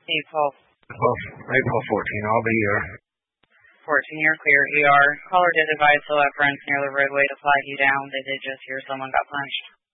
April. April 14, I'll be here. 14, you're clear. ER. Caller did advise the left fronts near the roadway to flag you down. They did just hear someone got punched.